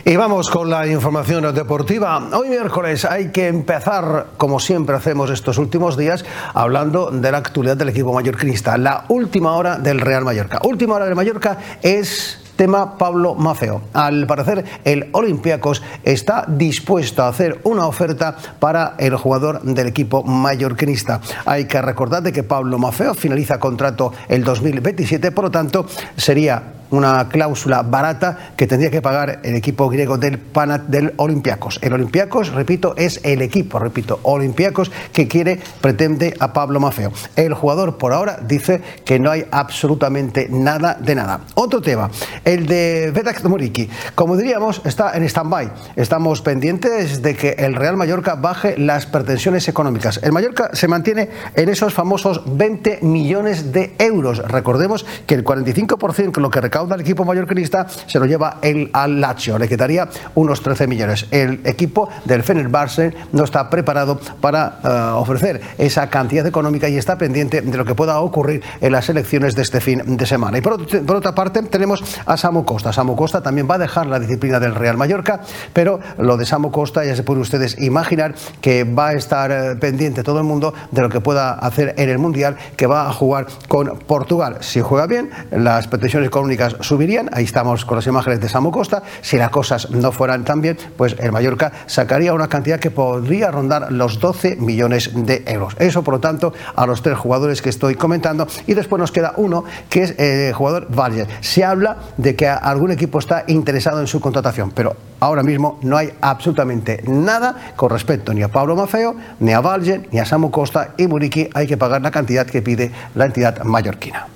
Y vamos con la información deportiva. Hoy miércoles hay que empezar, como siempre hacemos estos últimos días, hablando de la actualidad del equipo mallorquinista. La última hora del Real Mallorca. Última hora del Mallorca es tema Pablo Maffeo. Al parecer, el Olympiacos está dispuesto a hacer una oferta para el jugador del equipo mallorquinista. Hay que recordar de que Pablo Maffeo finaliza contrato el 2027, por lo tanto, sería una cláusula barata que tendría que pagar el equipo griego del Olympiacos. El Olympiacos, repito, es el equipo, Olympiacos, que pretende a Pablo Maffeo. El jugador por ahora dice que no hay absolutamente nada de nada. Otro tema, el de Vedat Muriqi. Como diríamos, está en stand-by. Estamos pendientes de que el Real Mallorca baje las pretensiones económicas. El Mallorca se mantiene en esos famosos 20 millones de euros. Recordemos que el 45% de lo que recauda el equipo mallorquinista se lo lleva al Lazio, le quedaría unos 13 millones. El equipo del Fenerbahce no está preparado para ofrecer esa cantidad económica y está pendiente de lo que pueda ocurrir en las elecciones de este fin de semana. Y por otra parte tenemos a Samu Costa. Samu Costa también va a dejar la disciplina del Real Mallorca, pero lo de Samu Costa ya se pueden ustedes imaginar que va a estar pendiente todo el mundo de lo que pueda hacer en el Mundial, que va a jugar con Portugal. Si juega bien, las pretensiones económicas subirían. Ahí estamos con las imágenes de Samu Costa. Si las cosas no fueran tan bien, pues el Mallorca sacaría una cantidad que podría rondar los 12 millones de euros. Eso, por lo tanto, a los tres jugadores que estoy comentando. Y después nos queda uno, que es el jugador Valles. Se habla de que algún equipo está interesado en su contratación, pero ahora mismo no hay absolutamente nada con respecto ni a Pablo Maffeo, ni a Valles, ni a Samu Costa y Muriqi. Hay que pagar la cantidad que pide la entidad mallorquina.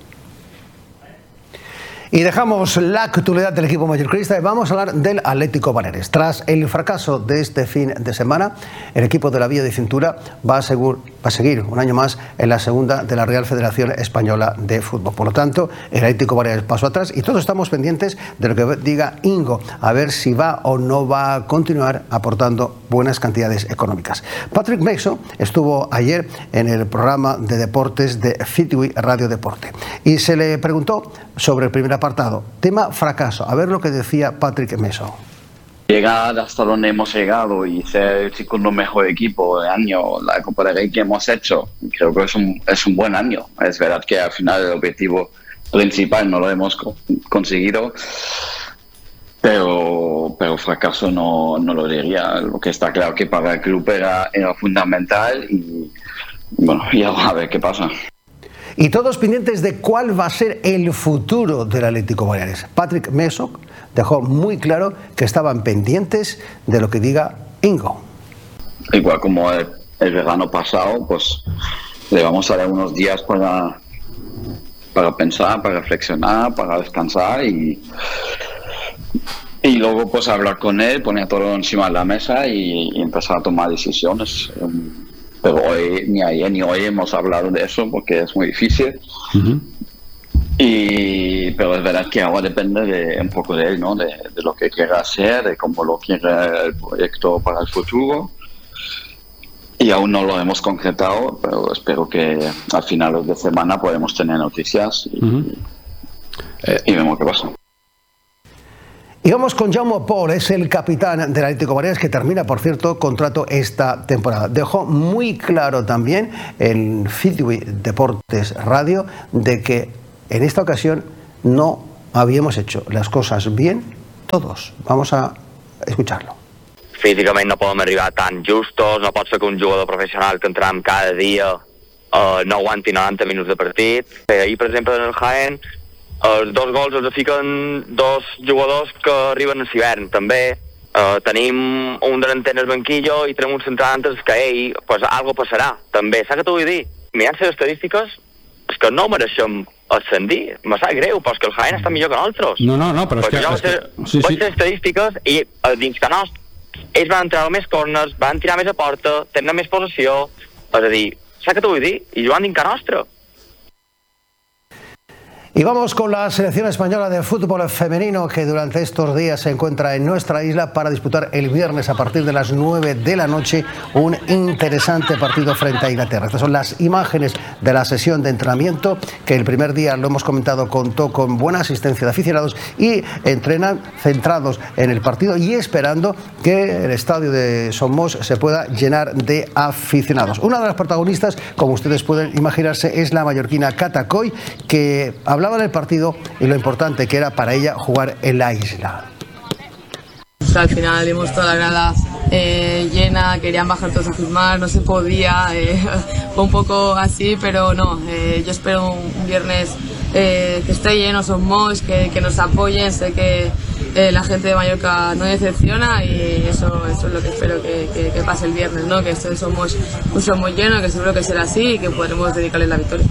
Y dejamos la actualidad del equipo mallorquinista y vamos a hablar del Atlético Baleares. Tras el fracaso de este fin de semana, el equipo de la Villa de Cintura va a seguir un año más en la segunda de la Real Federación Española de Fútbol. Por lo tanto, el Atlético Baleares pasó atrás y todos estamos pendientes de lo que diga Ingo, a ver si va o no va a continuar aportando buenas cantidades económicas. Patrick Mason estuvo ayer en el programa de deportes de Fitui Radio Deporte y se le preguntó sobre el primer apartado, tema fracaso. A ver lo que decía Patrick Mason. Llegar hasta donde hemos llegado y ser el segundo mejor equipo de año, la Copa del Rey que hemos hecho, creo que es un buen año. Es verdad que al final el objetivo principal no lo hemos conseguido, pero fracaso no lo diría. Lo que está claro que para el club era fundamental y bueno, y ahora a ver qué pasa. Y todos pendientes de cuál va a ser el futuro del Atlético Baleares. Patrick Mason dejó muy claro que estaban pendientes de lo que diga Ingo. Igual como el verano pasado, pues le vamos a dar unos días para pensar, para reflexionar, para descansar y luego pues hablar con él, poner todo encima de la mesa y empezar a tomar decisiones. Pero hoy, ni ayer ni hoy hemos hablado de eso porque es muy difícil. Pero es verdad que ahora depende un poco de él, ¿no? De lo que quiera hacer, de cómo lo quiere el proyecto para el futuro. Y aún no lo hemos concretado, pero espero que al final de semana podemos tener noticias y vemos qué pasa. Y vamos con Jaume Pol, es el capitán del Atlético Baleares que termina, por cierto, contrato esta temporada. Dejó muy claro también en Fitui Deportes Radio de que en esta ocasión no habíamos hecho las cosas bien todos. Vamos a escucharlo. Físicament no podem arribar tan justos, no pot ser que un jugador professional que entrem cada dia no aguanti 90 minuts de partit. Ahir, per exemple, en el Jaén, els dos gols els fiquen dos jugadors que arriben a l'hivern. També tenim un delanter en el banquillo i tenim un central antes que ell, pues algo passarà, també. Saps què t'ho vull dir? Mirant les estadístiques, és que no mereixem ascendir. Me sap greu, però és que el Jaén està millor que nosaltres. No, però és que... Vaig fer estadístiques i dins que nostre ells van entrar més corners, van tirar més a porta, tenen més possessió, és a dir, saps què t'ho vull dir? I jugant dins que nostre. Y vamos con la selección española de fútbol femenino que durante estos días se encuentra en nuestra isla para disputar el viernes a partir de las 9 de la noche un interesante partido frente a Inglaterra. Estas son las imágenes de la sesión de entrenamiento, que el primer día, lo hemos comentado, contó con buena asistencia de aficionados y entrenan centrados en el partido y esperando que el estadio de Somos se pueda llenar de aficionados. Una de las protagonistas, como ustedes pueden imaginarse, es la mallorquina Cata Coll, que hablaba del partido y lo importante que era para ella jugar en la isla. Al final vimos toda la grada llena, querían bajar todos a firmar, no se podía, fue un poco así, pero no, yo espero un viernes que esté lleno Somos, que nos apoyen, sé que la gente de Mallorca no decepciona y eso es lo que espero que pase el viernes, ¿no? Que esté Somos un Somos lleno, que seguro que será así y que podremos dedicarles la victoria.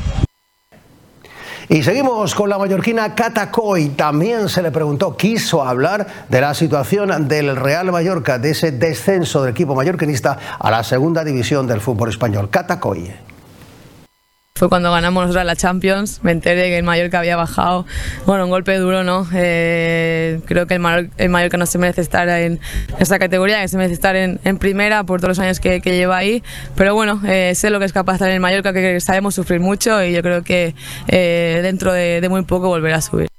Y seguimos con la mallorquina Cata Coll. También se le preguntó, quiso hablar de la situación del Real Mallorca, de ese descenso del equipo mallorquinista a la segunda división del fútbol español. Cata Coll. Fue cuando ganamos nosotros la Champions, me enteré que el Mallorca había bajado, bueno, un golpe duro, ¿no? Creo que el Mallorca no se merece estar en esa categoría, que se merece estar en primera por todos los años que lleva ahí, pero bueno, sé lo que es capaz de estar en el Mallorca, que sabemos sufrir mucho y yo creo que dentro de muy poco volverá a subir.